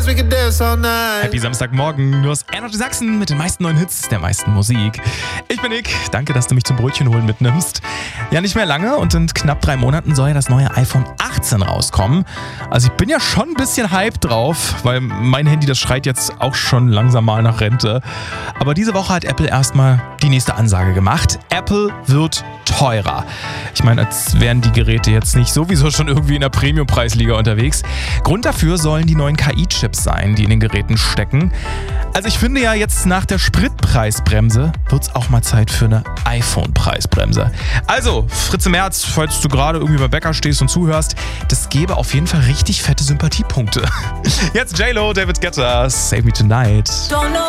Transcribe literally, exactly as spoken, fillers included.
we could dance all night. Happy Samstagmorgen, du hast Energy Sachsen mit den meisten neuen Hits der meisten Musik. Ich bin Nick, danke, dass du mich zum Brötchen holen mitnimmst. Ja, nicht mehr lange und in knapp drei Monaten soll ja das neue iPhone achtzehn rauskommen. Also ich bin ja schon ein bisschen hyped drauf, weil mein Handy, das schreit jetzt auch schon langsam mal nach Rente. Aber diese Woche hat Apple erstmal die nächste Ansage gemacht. Apple wird teurer. Ich meine, als wären die Geräte jetzt nicht sowieso schon irgendwie in der Premium-Preisliga unterwegs. Grund dafür sollen die neuen K I-Chips sein, die in den Geräten stecken. Also ich finde ja, jetzt nach der Spritpreisbremse wird es auch mal Zeit für eine iPhone-Preisbremse. Also, Fritze Merz, falls du gerade irgendwie bei Bäcker stehst und zuhörst, das gäbe auf jeden Fall richtig fette Sympathiepunkte. Jetzt J-Lo, David Guetta, Save Me Tonight. Don't know